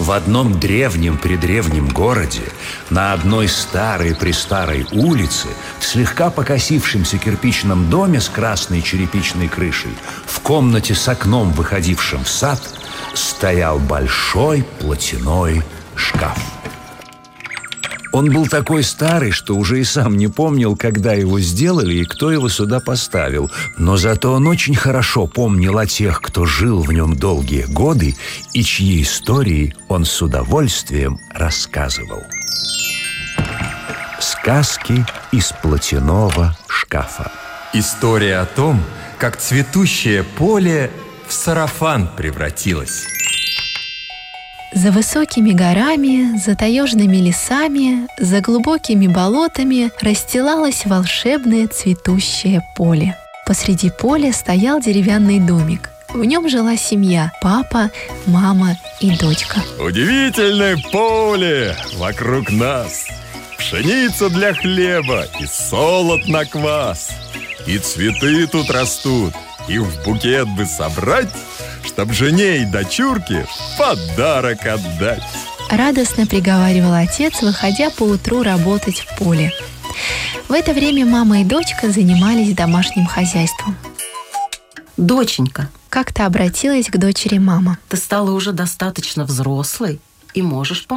В одном древнем-предревнем городе, на одной старой-престарой улице, в слегка покосившемся кирпичном доме с красной черепичной крышей, в комнате с окном, выходившим в сад, стоял большой платяной шкаф. Он был такой старый, что уже и сам не помнил, когда его сделали и кто его сюда поставил. Но зато он очень хорошо помнил о тех, кто жил в нем долгие годы и чьи истории он с удовольствием рассказывал. Сказки из платяного шкафа. История о том, как цветущее поле в сарафан превратилось. За высокими горами, за таежными лесами, за глубокими болотами расстилалось волшебное цветущее поле. Посреди поля стоял деревянный домик. В нем жила семья – папа, мама и дочка. Удивительное поле вокруг нас. Пшеница для хлеба и солод на квас. И цветы тут растут. Их в букет бы собрать, чтоб жене и дочурке подарок отдать. Радостно приговаривал отец, выходя поутру работать в поле. В это время мама и дочка занимались домашним хозяйством. Доченька, Как-то обратилась к дочери мама. ты стала уже достаточно взрослой и можешь